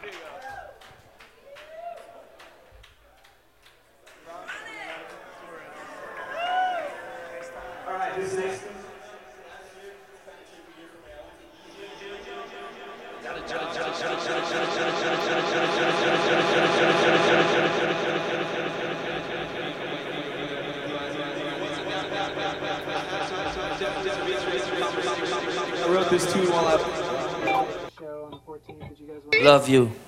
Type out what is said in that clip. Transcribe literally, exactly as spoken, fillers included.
Alright, who's next? I wrote this tune while I show on the fourteenth. Did you guys want to... Love you.